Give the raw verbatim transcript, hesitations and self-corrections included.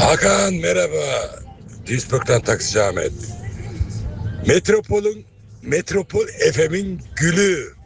Hakan merhaba. Duisburg'dan taksici Ahmet. Metropol'ün Metropol F M'in gülü.